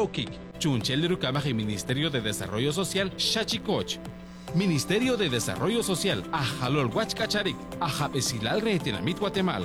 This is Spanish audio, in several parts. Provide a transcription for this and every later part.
Okik, Chunchel Rukamaji Ministerio de Desarrollo Social, Shachikoch. Ministerio de Desarrollo Social, Ajalol Huachcacharik, Ajapesilal Retenamit, Guatemala.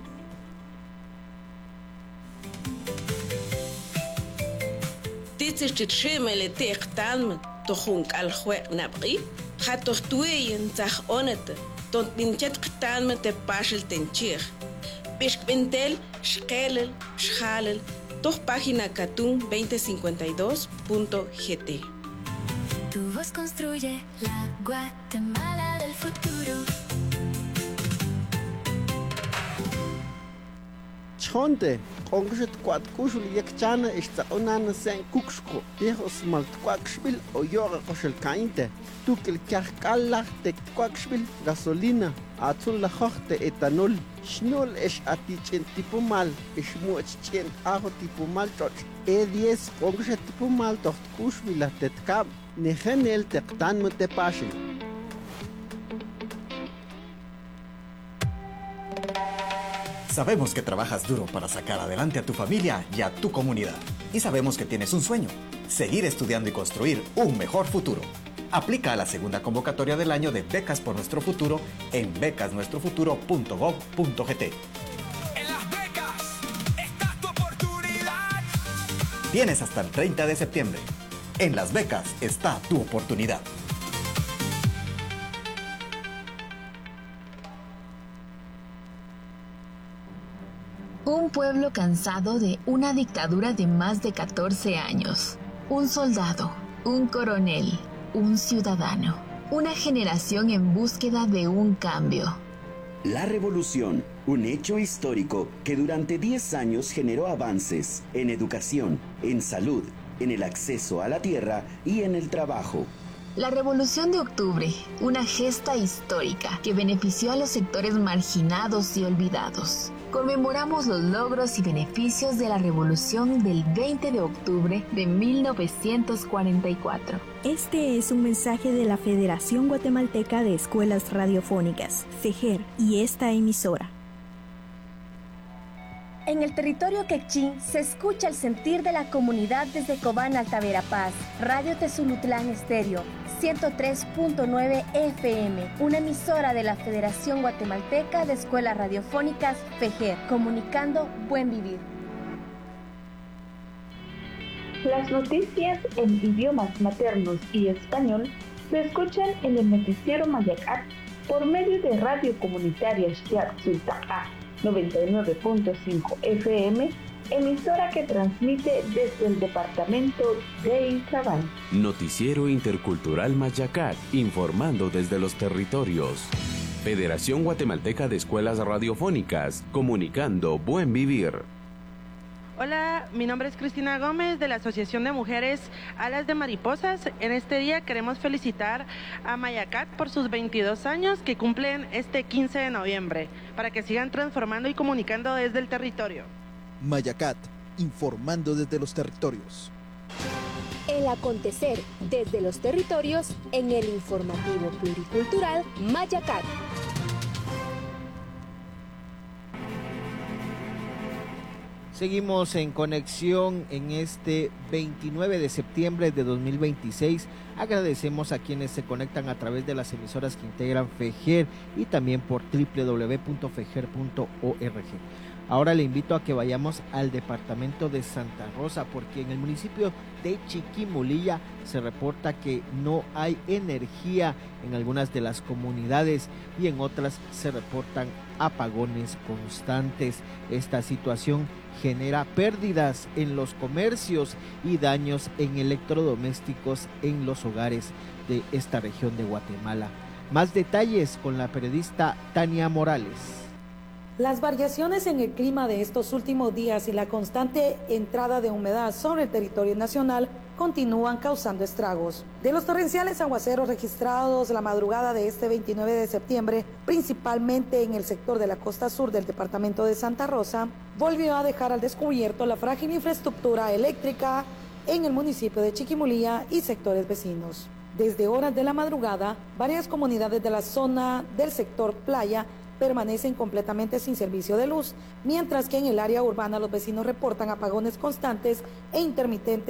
Titzchitshimele teqtalm, tohunk alhue nabri, hatohtuyen zah onet, tontinchet qtalm te pashel tenchir. Pishkbentel, shkelel, shalel, toh página Katun 2052.gt. Tu voz construye la Guatemala del futuro. Chonte, Congress Quadcushul Yakchana is the Onan San Cooksko, Dehos Malt Quackspiel o Yora Koshel Kainte, Tukel Karkala de Quackspiel, Gasolina, Azul la Hochte Etanol, Schnul es Atichen tipo mal, es Muchen Aho tipo mal toch, E10 Congress tipo mal toch Kushvila Tetkab, Nehenel Tektan Mute Passion. Sabemos que trabajas duro para sacar adelante a tu familia y a tu comunidad. Y sabemos que tienes un sueño, seguir estudiando y construir un mejor futuro. Aplica a la segunda convocatoria del año de Becas por Nuestro Futuro en becasnuestrofuturo.gov.gt. En las becas está tu oportunidad. Tienes hasta el 30 de septiembre. En las becas está tu oportunidad. Un pueblo cansado de una dictadura de más de 14 años. Un soldado, un coronel, un ciudadano. Una generación en búsqueda de un cambio. La revolución, un hecho histórico que durante 10 años generó avances en educación, en salud, en el acceso a la tierra y en el trabajo. La Revolución de Octubre, una gesta histórica que benefició a los sectores marginados y olvidados. Conmemoramos los logros y beneficios de la Revolución del 20 de octubre de 1944. Este es un mensaje de la Federación Guatemalteca de Escuelas Radiofónicas, FEJER, y esta emisora. En el territorio quechín se escucha el sentir de la comunidad desde Cobán, Altaverapaz. Radio Tezulutlán Estéreo, 103.9 FM, una emisora de la Federación Guatemalteca de Escuelas Radiofónicas, FEJER, comunicando buen vivir. Las noticias en idiomas maternos y español se escuchan en el noticiero Mayacat por medio de Radio Comunitaria Xiaxultaca 99.5 FM, emisora que transmite desde el departamento de Izabal. Noticiero Intercultural Mayacat, informando desde los territorios. Federación Guatemalteca de Escuelas Radiofónicas, comunicando buen vivir. Hola, mi nombre es Cristina Gómez de la Asociación de Mujeres Alas de Mariposas. En este día queremos felicitar a Mayacat por sus 22 años que cumplen este 15 de noviembre, para que sigan transformando y comunicando desde el territorio. Mayacat, informando desde los territorios. El acontecer desde los territorios en el informativo pluricultural Mayacat. Seguimos en conexión en este 29 de septiembre de 2026. Agradecemos a quienes se conectan a través de las emisoras que integran FEJER y también por www.fejer.org. Ahora le invito a que vayamos al departamento de Santa Rosa, porque en el municipio de Chiquimulilla se reporta que no hay energía en algunas de las comunidades y en otras se reportan apagones constantes. Esta situación genera pérdidas en los comercios y daños en electrodomésticos en los hogares de esta región de Guatemala. Más detalles con la periodista Tania Morales. Las variaciones en el clima de estos últimos días y la constante entrada de humedad sobre el territorio nacional continúan causando estragos. De los torrenciales aguaceros registrados la madrugada de este 29 de septiembre, principalmente en el sector de la costa sur del departamento de Santa Rosa, volvió a dejar al descubierto la frágil infraestructura eléctrica en el municipio de Chiquimulilla y sectores vecinos. Desde horas de la madrugada, varias comunidades de la zona del sector playa permanecen completamente sin servicio de luz, mientras que en el área urbana los vecinos reportan apagones constantes e intermitentes